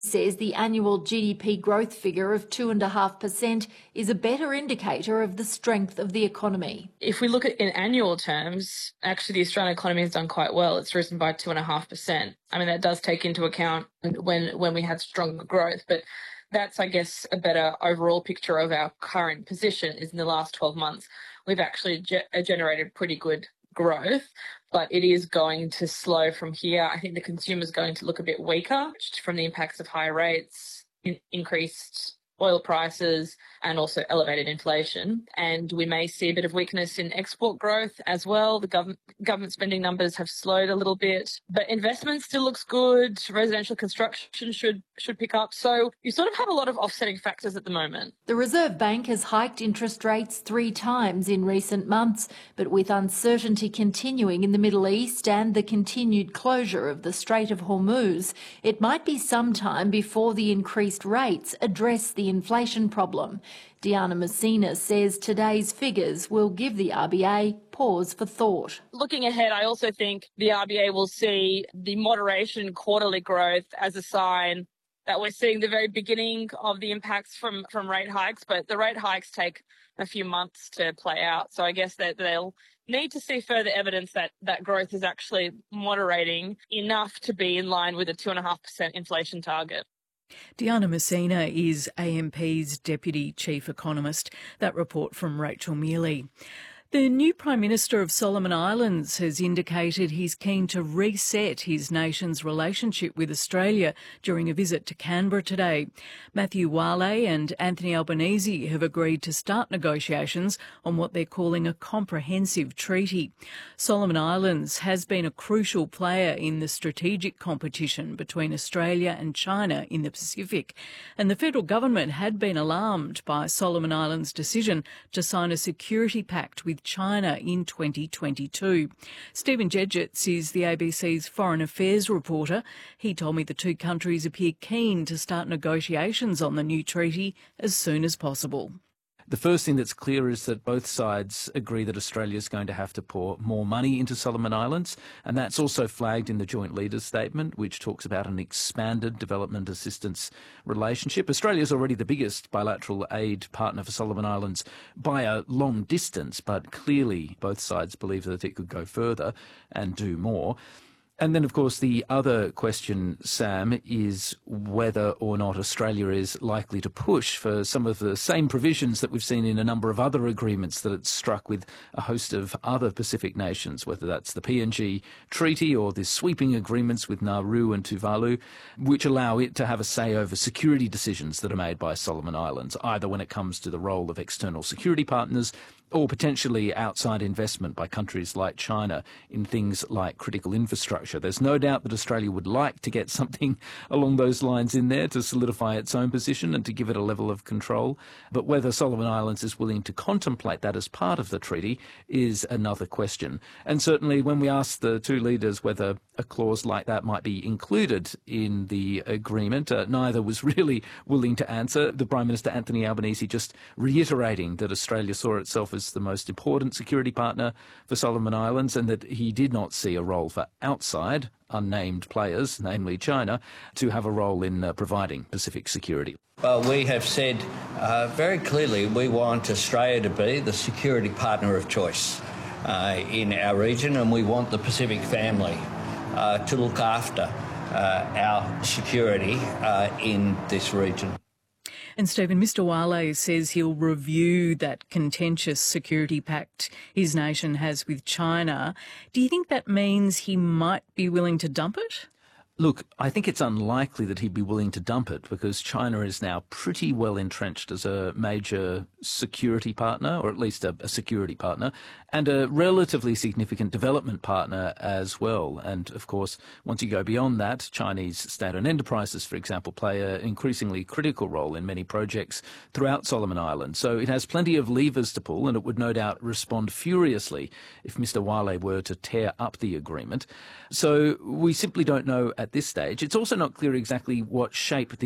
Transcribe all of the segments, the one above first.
Says the annual GDP growth figure of 2.5% is a better indicator of the strength of the economy. If we look at in annual terms, actually the Australian economy has done quite well. It's risen by 2.5%. I mean, that does take into account when we had stronger growth, but that's, I guess, a better overall picture of our current position is in the last 12 months, we've actually generated pretty good growth, but it is going to slow from here. I think the consumer is going to look a bit weaker from the impacts of higher rates, increased oil prices, and also elevated inflation. And we may see a bit of weakness in export growth as well. The government spending numbers have slowed a little bit, but investment still looks good. Residential construction should pick up. So you sort of have a lot of offsetting factors at the moment. The Reserve Bank has hiked interest rates 3 times in recent months, but with uncertainty continuing in the Middle East and the continued closure of the Strait of Hormuz, it might be some time before the increased rates address the inflation problem. Diana Messina says today's figures will give the RBA pause for thought. Looking ahead, I also think the RBA will see the moderation in quarterly growth as a sign that we're seeing the very beginning of the impacts from rate hikes, but the rate hikes take a few months to play out. So I guess that they'll need to see further evidence that growth is actually moderating enough to be in line with a 2.5% inflation target. Diana Messina is AMP's Deputy Chief Economist. That report from Rachel Mealy. The new Prime Minister of Solomon Islands has indicated he's keen to reset his nation's relationship with Australia during a visit to Canberra today. Matthew Wale and Anthony Albanese have agreed to start negotiations on what they're calling a comprehensive treaty. Solomon Islands has been a crucial player in the strategic competition between Australia and China in the Pacific, and the federal government had been alarmed by Solomon Islands' decision to sign a security pact with China in 2022. Stephen Jedgetts is the ABC's Foreign Affairs reporter. He told me the two countries appear keen to start negotiations on the new treaty as soon as possible. The first thing that's clear is that both sides agree that Australia is going to have to pour more money into Solomon Islands, and that's also flagged in the Joint Leaders Statement, which talks about an expanded development assistance relationship. Australia is already the biggest bilateral aid partner for Solomon Islands by a long distance, but clearly both sides believe that it could go further and do more. And then, of course, the other question, Sam, is whether or not Australia is likely to push for some of the same provisions that we've seen in a number of other agreements that it's struck with a host of other Pacific nations, whether that's the PNG Treaty or the sweeping agreements with Nauru and Tuvalu, which allow it to have a say over security decisions that are made by Solomon Islands, either when it comes to the role of external security partners or potentially outside investment by countries like China in things like critical infrastructure. There's no doubt that Australia would like to get something along those lines in there to solidify its own position and to give it a level of control. But whether Solomon Islands is willing to contemplate that as part of the treaty is another question. And certainly when we asked the two leaders whether a clause like that might be included in the agreement, neither was really willing to answer. The Prime Minister, Anthony Albanese, just reiterating that Australia saw itself as the most important security partner for Solomon Islands and that he did not see a role for outside unnamed players, namely China, to have a role in providing Pacific security. Well, we have said very clearly we want Australia to be the security partner of choice in our region, and we want the Pacific family to look after our security in this region. And Stephen, Mr Wale says he'll review that contentious security pact his nation has with China. Do you think that means he might be willing to dump it? Look, I think it's unlikely that he'd be willing to dump it because China is now pretty well entrenched as a major security partner, or at least a security partner, and a relatively significant development partner as well. And, of course, once you go beyond that, Chinese state-owned enterprises, for example, play an increasingly critical role in many projects throughout Solomon Islands. So it has plenty of levers to pull, and it would no doubt respond furiously if Mr Wale were to tear up the agreement. So we simply don't know at this stage. It's also not clear exactly what shape this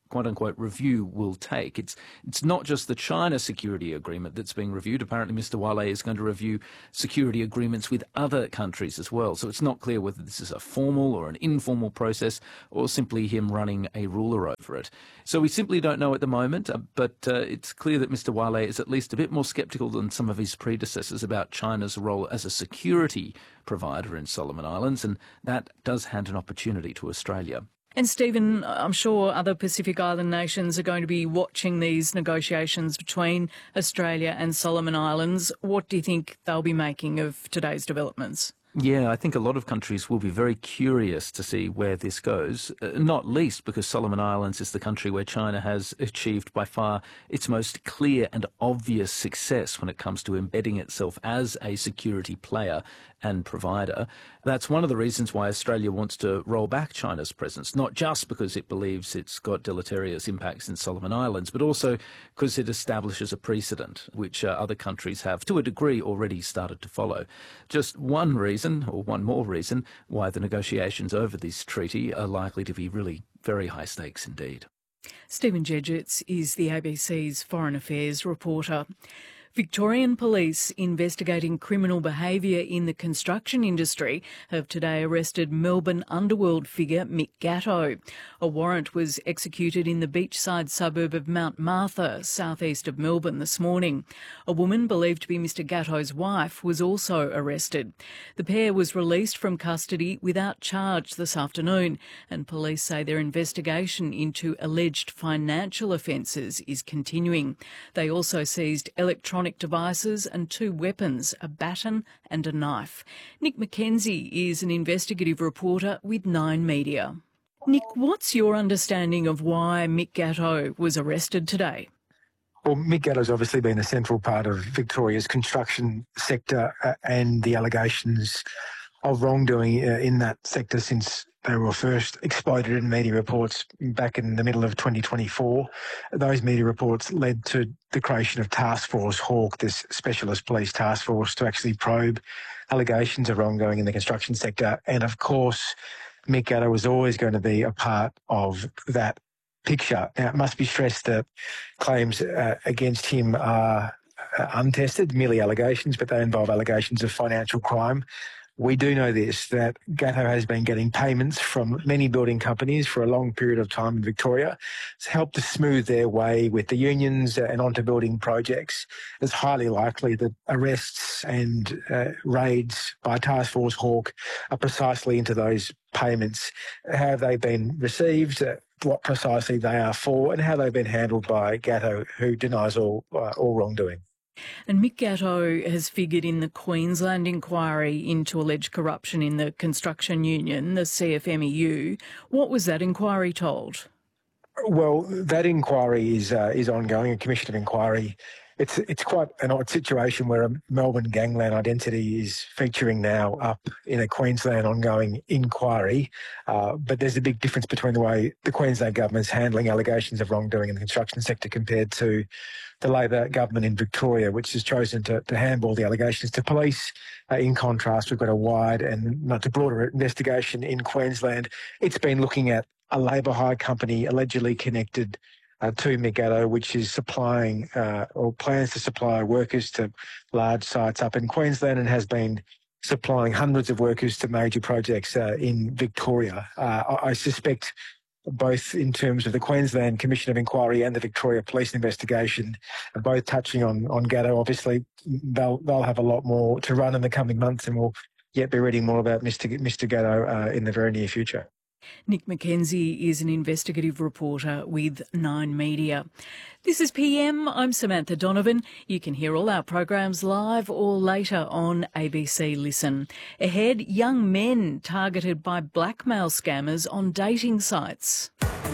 quote-unquote review will take. It's not just the China security agreement that's being reviewed. Apparently Mr. Wale is going to review security agreements with other countries as well. So it's not clear whether this is a formal or an informal process or simply him running a ruler over it. So we simply don't know at the moment, but it's clear that Mr. Wale is at least a bit more sceptical than some of his predecessors about China's role as a security provider in Solomon Islands, and that does hand an opportunity to Australia. And Stephen, I'm sure other Pacific Island nations are going to be watching these negotiations between Australia and Solomon Islands. What do you think they'll be making of today's developments? Yeah, I think a lot of countries will be very curious to see where this goes, not least because Solomon Islands is the country where China has achieved by far its most clear and obvious success when it comes to embedding itself as a security player and provider. That's one of the reasons why Australia wants to roll back China's presence, not just because it believes it's got deleterious impacts in Solomon Islands, but also because it establishes a precedent, which other countries have, to a degree, already started to follow. Just one reason, or one more reason, why the negotiations over this treaty are likely to be really very high stakes indeed. Stephen Jedgetts is the ABC's Foreign Affairs reporter. Victorian police investigating criminal behaviour in the construction industry have today arrested Melbourne underworld figure Mick Gatto. A warrant was executed in the beachside suburb of Mount Martha, southeast of Melbourne, this morning. A woman believed to be Mr Gatto's wife was also arrested. The pair was released from custody without charge this afternoon, and police say their investigation into alleged financial offences is continuing. They also seized electronic devices and 2 weapons, a baton and a knife. Nick McKenzie is an investigative reporter with Nine Media. Nick, what's your understanding of why Mick Gatto was arrested today? Well, Mick Gatto's obviously been a central part of Victoria's construction sector and the allegations of wrongdoing in that sector since they were first exploded in media reports back in the middle of 2024. Those media reports led to the creation of Task Force Hawk, this specialist police task force to actually probe allegations of wrongdoing in the construction sector. And of course, Mick Gatto was always going to be a part of that picture. Now, it must be stressed that claims against him are untested, merely allegations, but they involve allegations of financial crime. We do know this, that Gatto has been getting payments from many building companies for a long period of time in Victoria. It's helped to smooth their way with the unions and onto building projects. It's highly likely that arrests and raids by Task Force Hawk are precisely into those payments. How have they been received, what precisely they are for, and how they've been handled by Gatto, who denies all wrongdoing. And Mick Gatto has figured in the Queensland inquiry into alleged corruption in the construction union, the CFMEU. What was that inquiry told? Well, that inquiry is ongoing, a commission of inquiry. It's quite an odd situation where a Melbourne gangland identity is featuring now up in a Queensland ongoing inquiry. But there's a big difference between the way the Queensland government's handling allegations of wrongdoing in the construction sector compared to the Labor government in Victoria, which has chosen to handball the allegations to police. In contrast, we've got a wide and much broader investigation in Queensland. It's been looking at a labour hire company allegedly connected to Mick Gatto, which is supplying or plans to supply workers to large sites up in Queensland and has been supplying hundreds of workers to major projects in Victoria. I suspect both in terms of the Queensland Commission of Inquiry and the Victoria Police investigation, both touching on Gatto. Obviously, they'll have a lot more to run in the coming months, and we'll yet be reading more about Mr Gatto in the very near future. Nick McKenzie is an investigative reporter with Nine Media. This is PM. I'm Samantha Donovan. You can hear all our programs live or later on ABC Listen. Ahead, young men targeted by blackmail scammers on dating sites.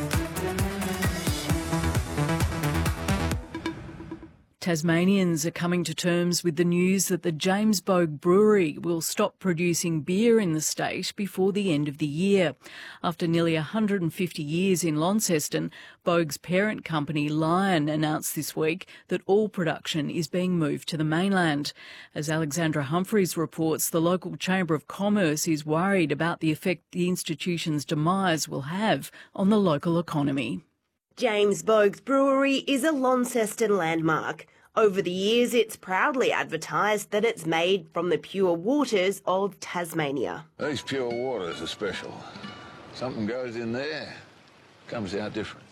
Tasmanians are coming to terms with the news that the James Bogue Brewery will stop producing beer in the state before the end of the year. After nearly 150 years in Launceston, Bogue's parent company Lion announced this week that all production is being moved to the mainland. As Alexandra Humphreys reports, the local Chamber of Commerce is worried about the effect the institution's demise will have on the local economy. James Boag's Brewery is a Launceston landmark. Over the years, it's proudly advertised that it's made from the pure waters of Tasmania. These pure waters are special. Something goes in there, comes out different.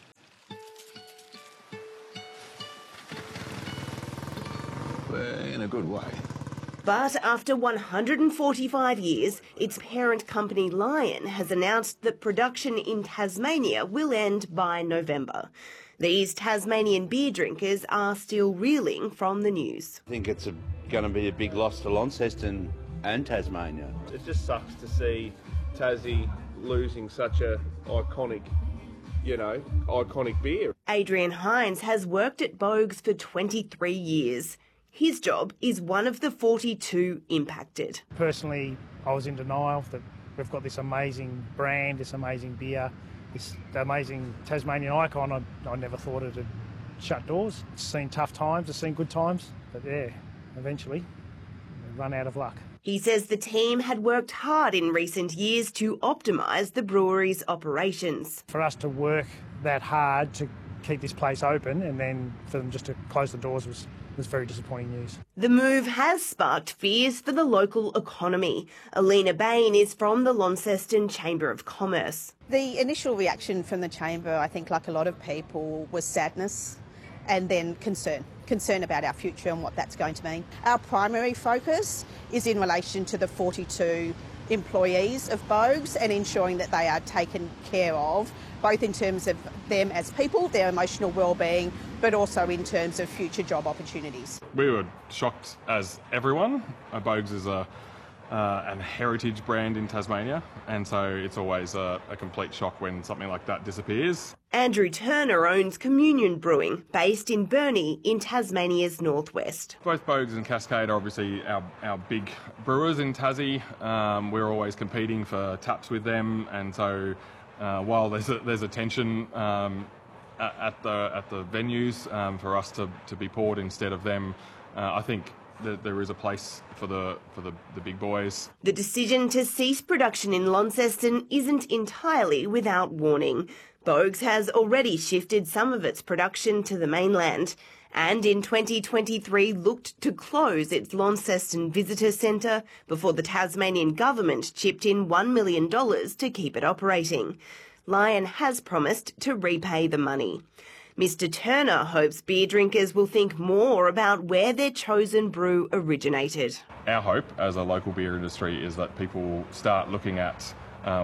Well, in a good way. But after 145 years, its parent company Lion has announced that production in Tasmania will end by November. These Tasmanian beer drinkers are still reeling from the news. I think it's going to be a big loss to Launceston and Tasmania. It just sucks to see Tassie losing such a iconic beer. Adrian Hines has worked at Boag's for 23 years. His job is one of the 42 impacted. Personally, I was in denial that we've got this amazing brand, this amazing beer, this amazing Tasmanian icon. I never thought it'd shut doors. It's seen tough times, it's seen good times, but yeah, eventually we run out of luck. He says the team had worked hard in recent years to optimise the brewery's operations. For us to work that hard to keep this place open and then for them just to close the doors was very disappointing news. The move has sparked fears for the local economy. Alina Bain is from the Launceston Chamber of Commerce. The initial reaction from the Chamber, I think like a lot of people, was sadness and then concern about our future and what that's going to mean. Our primary focus is in relation to the 42 employees of Boag's and ensuring that they are taken care of, both in terms of them as people, their emotional well-being, but also in terms of future job opportunities. We were shocked as everyone. Boag's is a heritage brand in Tasmania, and so it's always a complete shock when something like that disappears. Andrew Turner owns Communion Brewing, based in Burnie in Tasmania's northwest. Both Boag's and Cascade are obviously our big brewers in Tassie. We're always competing for taps with them, and so while there's a tension at the venues for us to be poured instead of them, I think that there is a place for the big boys. The decision to cease production in Launceston isn't entirely without warning. Boag's has already shifted some of its production to the mainland and in 2023 looked to close its Launceston Visitor Centre before the Tasmanian government chipped in $1 million to keep it operating. Lion has promised to repay the money. Mr Turner hopes beer drinkers will think more about where their chosen brew originated. Our hope as a local beer industry is that people start looking at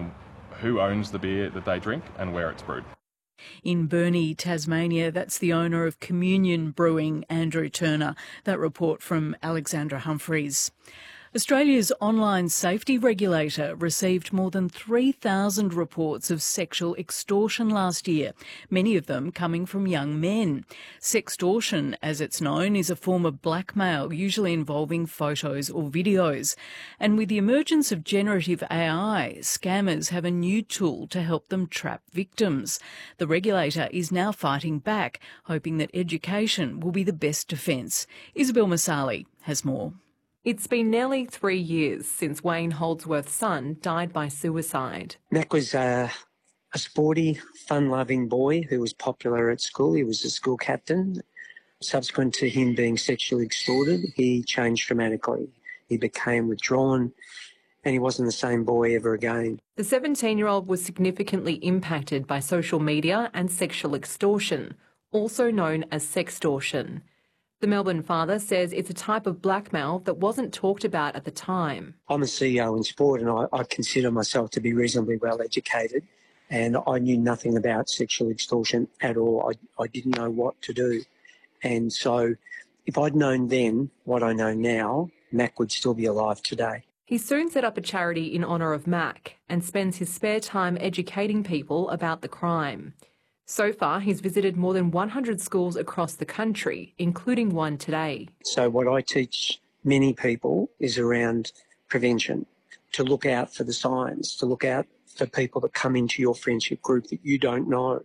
who owns the beer that they drink and where it's brewed. In Burnie, Tasmania, that's the owner of Communion Brewing, Andrew Turner. That report from Alexandra Humphreys. Australia's online safety regulator received more than 3,000 reports of sexual extortion last year, many of them coming from young men. Sextortion, as it's known, is a form of blackmail, usually involving photos or videos. And with the emergence of generative AI, scammers have a new tool to help them trap victims. The regulator is now fighting back, hoping that education will be the best defence. Isabel Masali has more. It's been nearly 3 years since Wayne Holdsworth's son died by suicide. Mac was a sporty, fun-loving boy who was popular at school. He was a school captain. Subsequent to him being sexually extorted, he changed dramatically. He became withdrawn and he wasn't the same boy ever again. The 17-year-old was significantly impacted by social media and sexual extortion, also known as sextortion. The Melbourne father says it's a type of blackmail that wasn't talked about at the time. I'm a CEO in sport and I consider myself to be reasonably well educated, and I knew nothing about sexual extortion at all. I didn't know what to do. And so if I'd known then what I know now, Mac would still be alive today. He soon set up a charity in honour of Mac and spends his spare time educating people about the crime. So far, he's visited more than 100 schools across the country, including one today. So what I teach many people is around prevention, to look out for the signs, to look out for people that come into your friendship group that you don't know,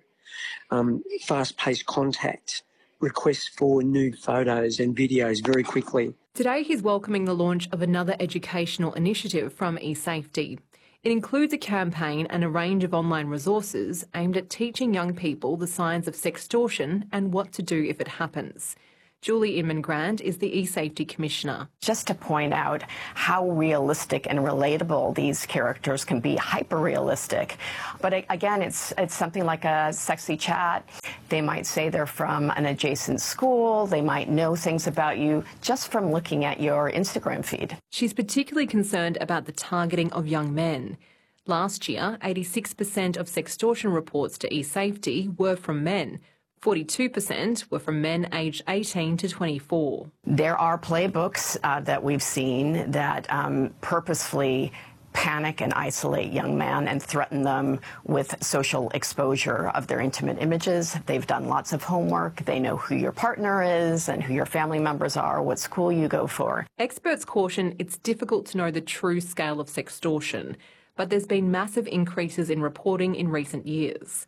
fast-paced contact, requests for nude photos and videos very quickly. Today, he's welcoming the launch of another educational initiative from eSafety. It includes a campaign and a range of online resources aimed at teaching young people the signs of sextortion and what to do if it happens. Julie Inman-Grant is the eSafety Commissioner. Just to point out how realistic and relatable these characters can be, hyper-realistic. But again, it's something like a sexy chat. They might say they're from an adjacent school. They might know things about you just from looking at your Instagram feed. She's particularly concerned about the targeting of young men. Last year, 86% of sextortion reports to eSafety were from men. 42% were from men aged 18 to 24. There are playbooks that we've seen that purposefully panic and isolate young men and threaten them with social exposure of their intimate images. They've done lots of homework. They know who your partner is and who your family members are, what school you go for. Experts caution it's difficult to know the true scale of sextortion, but there's been massive increases in reporting in recent years.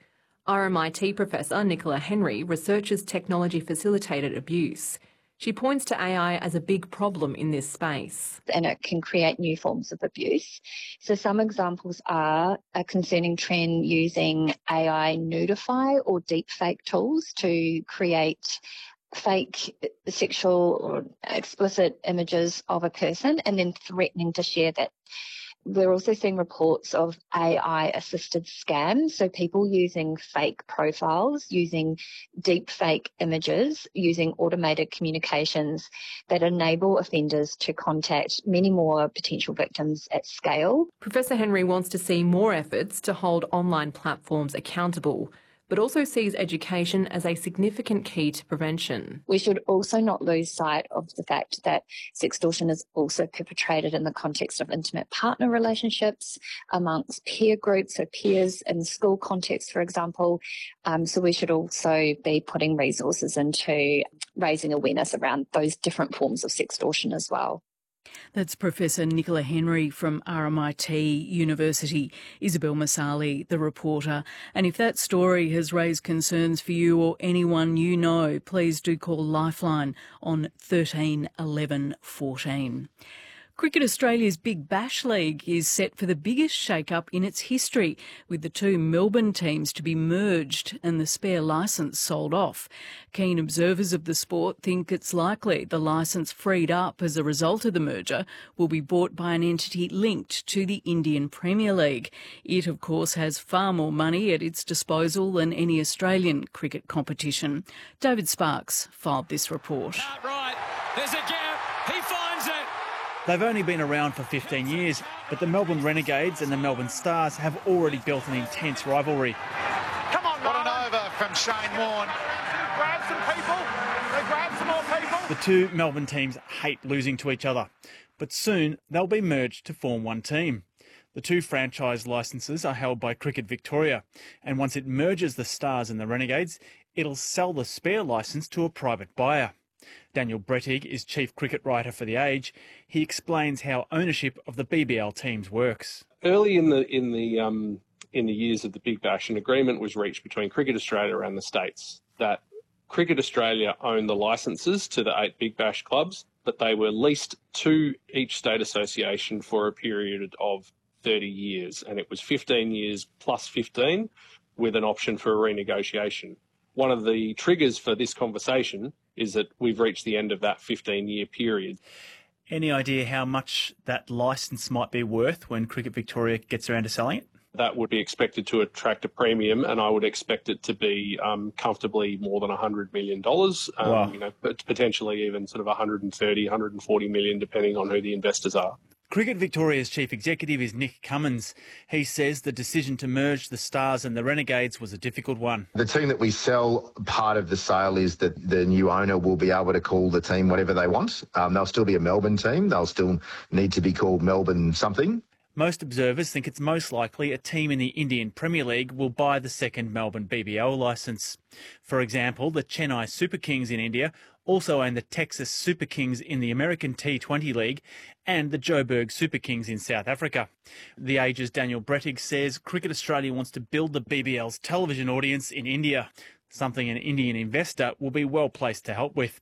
RMIT professor Nicola Henry researches technology-facilitated abuse. She points to AI as a big problem in this space. And it can create new forms of abuse. So some examples are a concerning trend using AI nudify or deepfake tools to create fake sexual or explicit images of a person and then threatening to share that. We're also seeing reports of AI-assisted scams, so people using fake profiles, using deep fake images, using automated communications that enable offenders to contact many more potential victims at scale. Professor Henry wants to see more efforts to hold online platforms accountable, but also sees education as a significant key to prevention. We should also not lose sight of the fact that sextortion is also perpetrated in the context of intimate partner relationships, amongst peer groups, so peers in school context, for example. So we should also be putting resources into raising awareness around those different forms of sextortion as well. That's Professor Nicola Henry from RMIT University, Isabel Masali, the reporter. And if that story has raised concerns for you or anyone you know, please do call Lifeline on 13 11 14. Cricket Australia's Big Bash League is set for the biggest shake-up in its history, with the two Melbourne teams to be merged and the spare licence sold off. Keen observers of the sport think it's likely the licence freed up as a result of the merger will be bought by an entity linked to the Indian Premier League. It, of course, has far more money at its disposal than any Australian cricket competition. David Sparks filed this report. Right, there's a gap, he finds it. They've only been around for 15 years, but the Melbourne Renegades and the Melbourne Stars have already built an intense rivalry. Come on, what an over from Shane Warne. Grab some people, they grab some more people. The two Melbourne teams hate losing to each other, but soon they'll be merged to form one team. The two franchise licences are held by Cricket Victoria, and once it merges the Stars and the Renegades, it'll sell the spare licence to a private buyer. Daniel Brettig is chief cricket writer for The Age. He explains how ownership of the BBL teams works. Early in the years of the Big Bash, an agreement was reached between Cricket Australia and the states that Cricket Australia owned the licences to the 8 Big Bash clubs, but they were leased to each state association for a period of 30 years, and it was 15 years plus 15 with an option for a renegotiation. One of the triggers for this conversation is that we've reached the end of that 15-year period. Any idea how much that licence might be worth when Cricket Victoria gets around to selling it? That would be expected to attract a premium, and I would expect it to be comfortably more than $100 million, Wow. But potentially even sort of 130, 140 million, depending on who the investors are. Cricket Victoria's chief executive is Nick Cummins. He says the decision to merge the Stars and the Renegades was a difficult one. The team that we sell, part of the sale is that the new owner will be able to call the team whatever they want. They'll still be a Melbourne team. They'll still need to be called Melbourne something. Most observers think it's most likely a team in the Indian Premier League will buy the second Melbourne BBL licence. For example, the Chennai Super Kings in India also own the Texas Super Kings in the American T20 League and the Joburg Super Kings in South Africa. The Age's Daniel Brettig says Cricket Australia wants to build the BBL's television audience in India, something an Indian investor will be well placed to help with.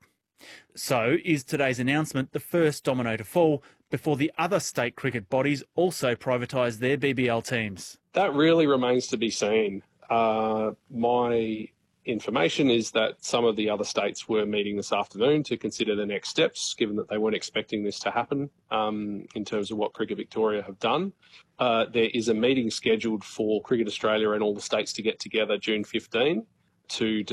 So is today's announcement the first domino to fall before the other state cricket bodies also privatise their BBL teams? That really remains to be seen. My information is that some of the other states were meeting this afternoon to consider the next steps, given that they weren't expecting this to happen in terms of what Cricket Victoria have done. There is a meeting scheduled for Cricket Australia and all the states to get together June 15 to